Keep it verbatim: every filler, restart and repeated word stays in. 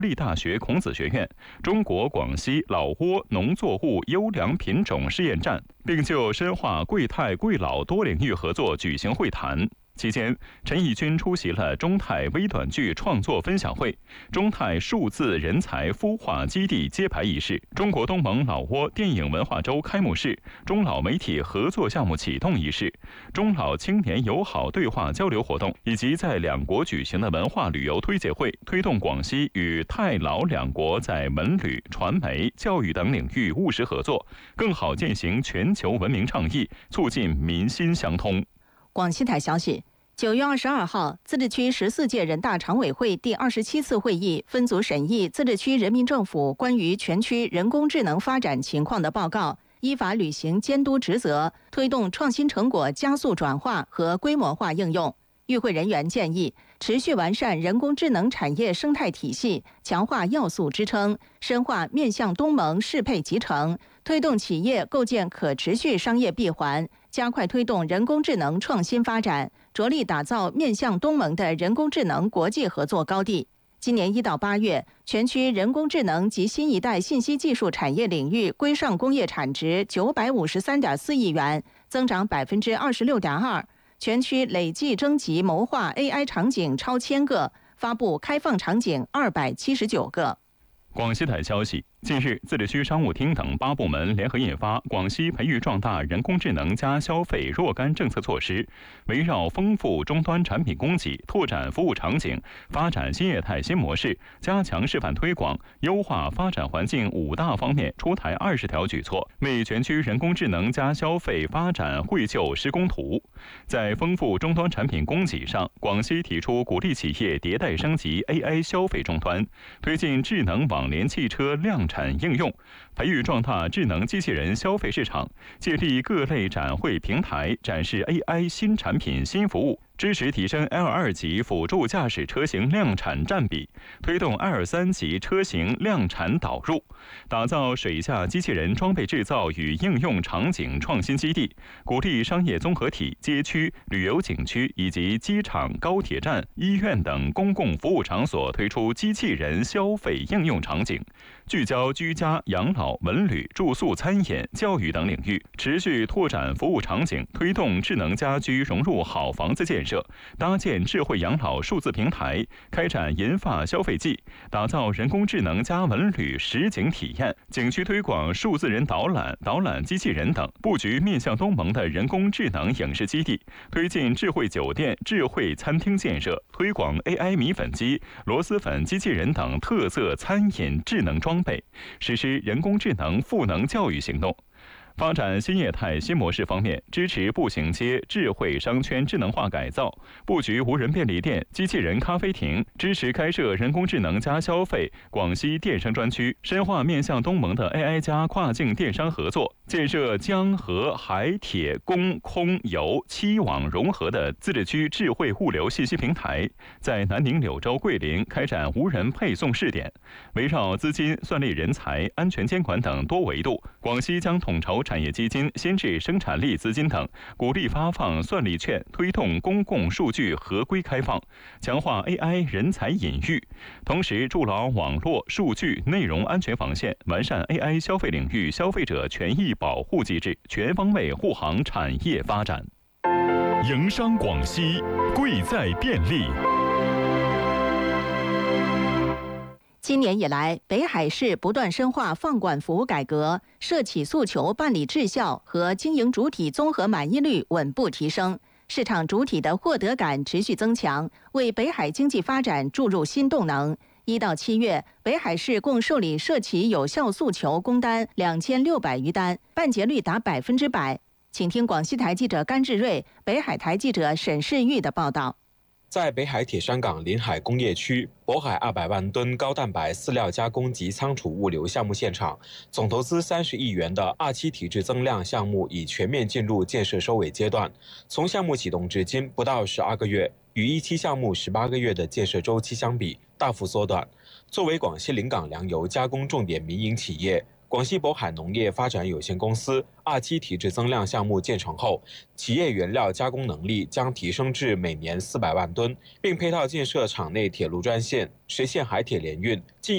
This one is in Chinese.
立大学孔子学院、中国广西老挝农作物优良品种试验站，并就深化贵泰贵老多领域合作举行会谈。期间，陈义军出席了中泰微短剧创作分享会、中泰数字人才孵化基地揭牌仪式、中国东盟老挝电影文化周开幕式、中老媒体合作项目启动仪式、中老青年友好对话交流活动，以及在两国举行的文化旅游推介会，推动广西与泰老两国在文旅、传媒、教育等领域务实合作，更好践行全球文明倡议，促进民心相通。 广西台消息，九月二十二号，自治区十四届人大常委会第二十七次会议分组审议自治区人民政府关于全区人工智能发展情况的报告，依法履行监督职责，推动创新成果加速转化和规模化应用。与会人员建议，持续完善人工智能产业生态体系，强化要素支撑，深化面向东盟适配集成，推动企业构建可持续商业闭环，加快推动人工智能创新发展，着力打造面向东盟的人工智能国际合作高地。今年一到八月，全区人工智能及新一代信息技术产业领域规上工业产值九百五十三点四亿元，增长百分之二十六点二。全区累计征集谋划 A I 场景超千个，发布开放场景二百七十九个。 广西台消息，近日，自治区商务厅等八部门联合印发《广西培育壮大人工智能加消费若干政策措施》，围绕丰富终端产品供给、拓展服务场景、发展新业态新模式、加强示范推广、优化发展环境五大方面出台二十条举措，为全区人工智能加消费发展绘就施工图。在丰富终端产品供给上，广西提出鼓励企业迭代升级 A I 消费终端，推进智能网联汽车量产应用，培育壮大智能机器人消费市场，建立各类展会平台，展示 A I 新产品新服务，支持提升 L 二 级辅助驾驶车型量产占比，推动 L 三 级车型量产导入，打造水下机器人装备制造与应用场景创新基地，鼓励商业综合体、街区、旅游景区以及机场、高铁站、医院等公共服务场所推出机器人消费应用场景，聚焦居家、养老、文旅、住宿、餐饮、教育等领域，持续拓展服务场景，推动智能家居融入好房子建设，搭建智慧养老数字平台，开展银发消费季，打造人工智能加文旅实景体验，景区推广数字人导览、导览机器人等，布局面向东盟的人工智能影视基地，推进智慧酒店、智慧餐厅建设，推广 A I 米粉机、螺蛳粉机器人等特色餐饮智能装备，实施人工智能赋能教育行动。发展新业态新模式方面，支持步行街智慧商圈智能化改造，布局无人便利店、机器人咖啡亭，支持开设人工智能加消费广西电商专区，深化面向东盟的 A I 加跨境电商合作，建设江河海铁公空油七网融合的自治区智慧物流信息平台，在南宁、柳州、桂林开展无人配送试点。围绕资金、算力人才、安全监管等多维度，广西将统筹产业基金、先至生产力资金等，鼓励发放算力券，推动公共数据合规开放，强化 A I 人才引育，同时筑牢网络、数据、内容安全防线，完善 A I 消费领域消费者权益保护机制，全方位护航产业发展。 营商广西，贵在便利。 今年以来，北海市不断深化放管服务改革，涉企诉求办理质效和经营主体综合满意率稳步提升，市场主体的获得感持续增强，为北海经济发展注入新动能。一到七月，北海市共受理涉企有效诉求工单两千六百余单，办结率达百分之百。请听广西台记者甘志瑞、北海台记者沈世玉的报道。 在北海铁山港临海工业区渤海二百万吨高蛋白饲料加工及仓储物流项目现场，总投资三十亿元的二期体制增量项目已全面进入建设收尾阶段。从项目启动至今不到十二个月，与一期项目十八个月的建设周期相比，大幅缩短。作为广西临港粮油加工重点民营企业，广西渤海农业发展有限公司二期体制增量项目建成后，企业原料加工能力将提升至每年四百万吨，并配套建设厂内铁路专线，实现海铁联运。进